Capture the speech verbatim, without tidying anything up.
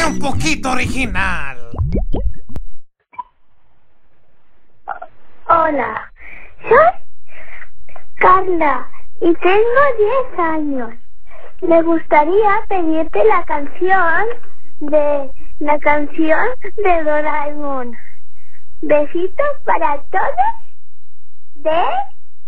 un poquito original. Hola, soy Carla y tengo diez años. Me gustaría pedirte la canción de la canción de Doraemon. Besitos para todos de